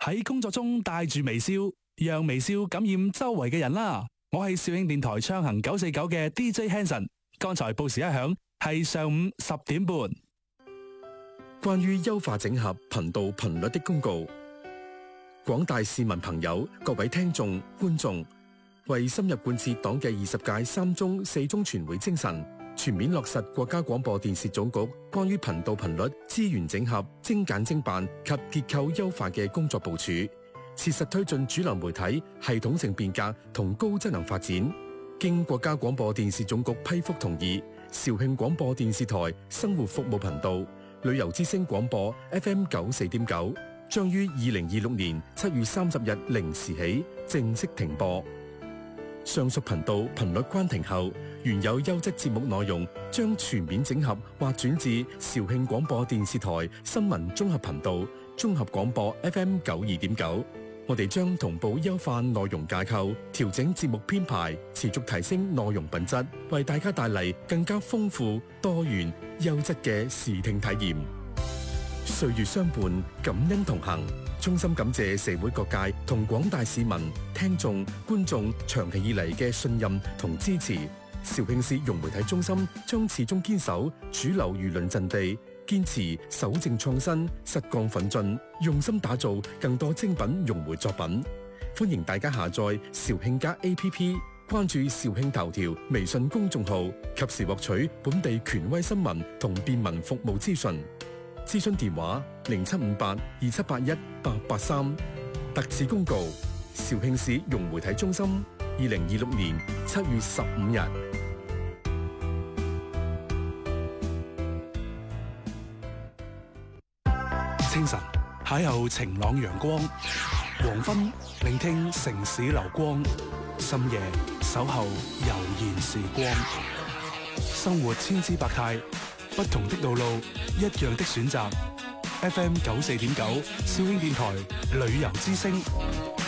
喺工作中帶住微笑，讓微笑感染周圍嘅人啦。我係肇慶電台暢行949嘅 DJ Hanson。剛才報時一響，係上午10點半。 關於優化整合頻道頻率的公告，廣大市民朋友、各位聽眾、觀眾，為深入貫徹黨嘅20屆3中4中全會精神，全面落實國家廣播電視總局關於頻道頻率資源整合、精簡精辦及結構優化嘅工作部署，切實推進主流媒體系統性變革同高質能發展。經國家廣播電視總局批復同意，肇慶廣播電視台生活服務頻道、旅遊之聲廣播 FM 94.9將於2026年7月30日零時起正式停播。上述頻道頻率關停後，原有優質節目內容將全面整合或轉至肇慶廣播電視台新聞綜合頻道、綜合廣播 FM 92.9。我哋將同步優化內容架構，調整節目編排，持續提升內容品質，為大家帶嚟更加豐富、多元、優質嘅視聽體驗。歲月相伴，感恩同行。衷心感謝社會各界同廣大市民、聽眾、觀眾長期以嚟嘅信任同支持。肇慶市融媒體中心將始終堅守主流輿論陣地，堅持守正創新、實幹奮進，用心打造更多精品融媒作品。歡迎大家下載肇慶家 APP， 關注肇慶頭條微信公眾號，及時獲取本地權威新聞同便民服務資訊。諮詢電話075827818883。特此公告：肇慶市融媒體中心2026年7月15日。 清晨邂逅晴朗陽光，黃昏聆聽城市流光，深夜守候悠然時光。生活千姿百態，不同的道路，一樣的選擇。FM 94.9，肇慶電台旅遊之聲。